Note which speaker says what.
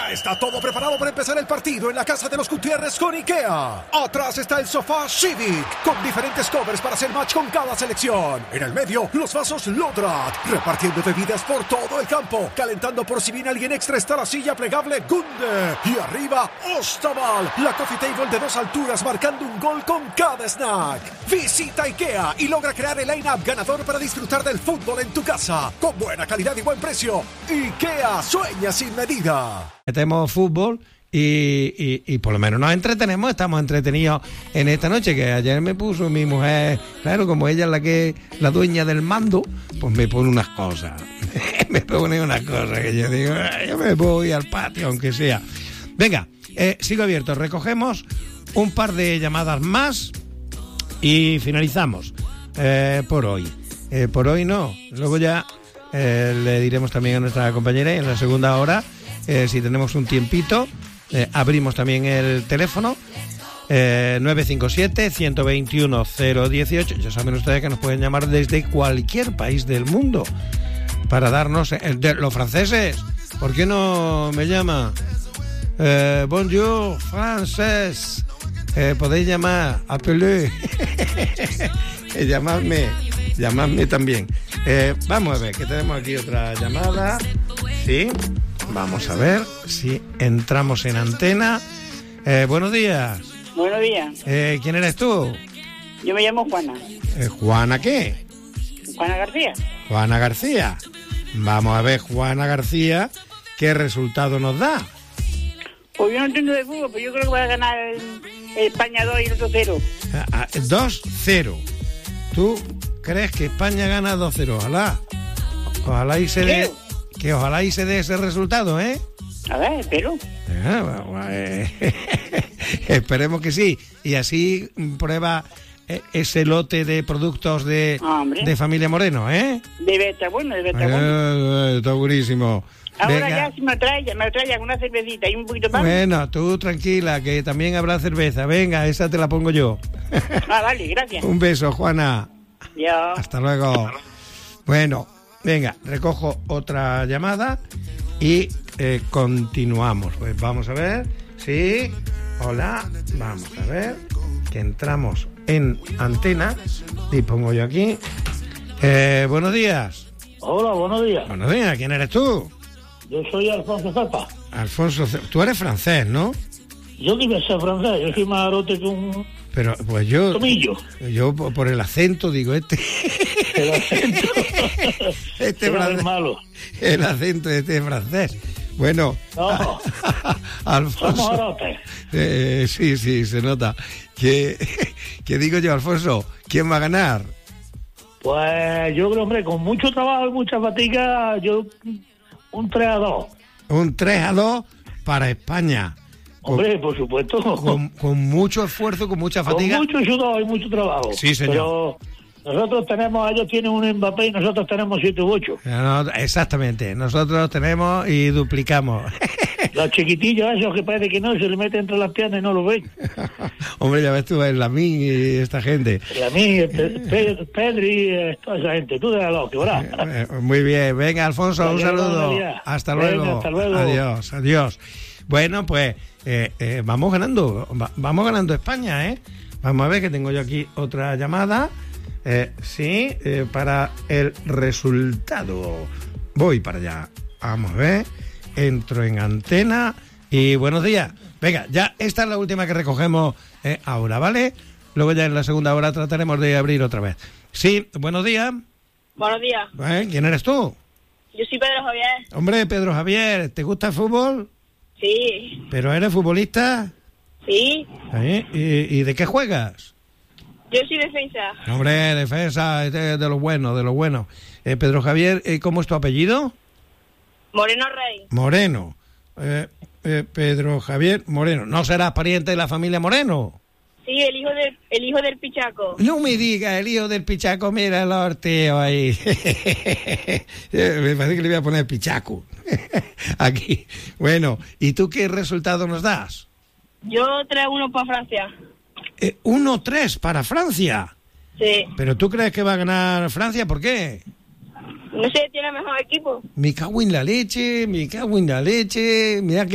Speaker 1: Ya está todo preparado para empezar el partido en la casa de los Gutiérrez con IKEA. Atrás está el sofá Civic, con diferentes covers para hacer match con cada selección. En el medio, los vasos Lodrat, repartiendo bebidas por todo el campo. Calentando por si viene alguien extra está la silla plegable Gunde. Y arriba, Ostaval, la coffee table de 2 alturas marcando un gol con cada snack. Visita IKEA y logra crear el line-up ganador para disfrutar del fútbol en tu casa. Con buena calidad y buen precio. IKEA, sueña sin medida.
Speaker 2: Metemos fútbol y por lo menos nos entretenemos, estamos entretenidos en esta noche, que ayer me puso mi mujer, claro, como ella es la dueña del mando, pues me pone unas cosas, que yo digo, yo me voy al patio, aunque sea. Venga, sigo abierto, recogemos un par de llamadas más y finalizamos por hoy. Por hoy no, luego ya le diremos también a nuestra compañera en la segunda hora, si tenemos un tiempito, abrimos también el teléfono 957-121-018. Ya saben ustedes que nos pueden llamar desde cualquier país del mundo para darnos los franceses. ¿Por qué no me llama? Bonjour, francés. Podéis llamar, apelé. Llamadme también. Vamos a ver, que tenemos aquí otra llamada. Sí, vamos a ver si entramos en antena. Buenos días.
Speaker 3: Buenos días.
Speaker 2: ¿Quién eres tú?
Speaker 3: Yo me llamo Juana.
Speaker 2: ¿Juana qué?
Speaker 3: Juana García.
Speaker 2: Juana García. Vamos a ver, Juana García, ¿qué resultado nos da?
Speaker 3: Pues yo no entiendo de fútbol, pero yo creo que va a ganar el España 2 y el otro 0.
Speaker 2: 2-0. ¿Tú crees que España gana 2-0? Ojalá y se dé... Que ojalá y se dé ese resultado, ¿eh?
Speaker 3: A ver, espero.
Speaker 2: Esperemos que sí. Y así prueba ese lote de productos de Familia Moreno, ¿eh?
Speaker 3: Debe estar bueno, bueno.
Speaker 2: Está buenísimo.
Speaker 3: Ahora ya si me trae una cervecita y un poquito más.
Speaker 2: Bueno, tú tranquila, que también habrá cerveza. Venga, esa te la pongo yo.
Speaker 3: Vale, gracias.
Speaker 2: Un beso, Juana.
Speaker 3: Ya.
Speaker 2: Hasta luego. Bueno, venga, recojo otra llamada y continuamos. Pues vamos a ver. Sí, hola. Vamos a ver. Que entramos en antena. Y pongo yo aquí. Buenos días.
Speaker 4: Hola, buenos días.
Speaker 2: Buenos días, ¿quién eres tú?
Speaker 4: Yo soy Alfonso Cepa.
Speaker 2: Alfonso Cepa. Tú eres francés, ¿no?
Speaker 4: Yo ni me sé francés, yo soy más arote que un...
Speaker 2: Pero pues yo por el acento digo
Speaker 4: El acento.
Speaker 2: este francés,
Speaker 4: malo.
Speaker 2: El acento este francés. Bueno,
Speaker 4: no.
Speaker 2: Alfonso.
Speaker 4: Somos arotes.
Speaker 2: Sí, se nota. Que digo yo, Alfonso, ¿quién va a ganar?
Speaker 4: Pues yo creo, hombre, con mucho trabajo y mucha fatiga, yo un 3-2.
Speaker 2: Un 3-2 para España.
Speaker 4: Hombre, por supuesto.
Speaker 2: Con mucho esfuerzo, con mucha fatiga.
Speaker 4: Con mucho sudor y mucho trabajo.
Speaker 2: Sí, señor.
Speaker 4: Pero ellos tienen un Mbappé y nosotros tenemos 7 u 8.
Speaker 2: No, exactamente. Nosotros tenemos y duplicamos.
Speaker 4: Los chiquitillos esos que parece que no, se le meten entre las piernas y no lo ven.
Speaker 2: Hombre, ya ves tú, es Lamine y esta gente.
Speaker 4: Lamine, Pedri, toda esa gente. Tú déjalo, que verás.
Speaker 2: Muy bien. Venga, Alfonso, un saludo. Hasta luego.
Speaker 4: Venga, hasta luego.
Speaker 2: Adiós. Bueno, pues vamos ganando España, ¿eh? Vamos a ver que tengo yo aquí otra llamada. Para el resultado. Voy para allá. Vamos a ver. Entro en antena y buenos días. Venga, ya esta es la última que recogemos ahora, ¿vale? Luego ya en la segunda hora trataremos de abrir otra vez. Sí, buenos días.
Speaker 3: Buenos días.
Speaker 2: ¿Quién eres tú?
Speaker 3: Yo soy Pedro Javier.
Speaker 2: Hombre, Pedro Javier, ¿te gusta el fútbol?
Speaker 3: Sí.
Speaker 2: ¿Pero eres futbolista?
Speaker 3: Sí.
Speaker 2: ¿Y de qué juegas?
Speaker 3: Yo soy defensa.
Speaker 2: Hombre, defensa, de lo bueno. Pedro Javier, ¿cómo es tu apellido?
Speaker 3: Moreno Rey.
Speaker 2: Moreno. Pedro Javier Moreno. ¿No serás pariente de la familia Moreno?
Speaker 3: Sí, el hijo del Pichaco.
Speaker 2: No me digas, el hijo del Pichaco, mira el orteo ahí. Me parece que le voy a poner Pichaco. Aquí. Bueno, ¿y tú qué resultado nos das?
Speaker 3: Yo 3-1 para Francia.
Speaker 2: 1-3 para Francia.
Speaker 3: Sí.
Speaker 2: ¿Pero tú crees que va a ganar Francia? ¿Por qué?
Speaker 3: No sé, tiene mejor equipo.
Speaker 2: Me cago en la leche. Mira que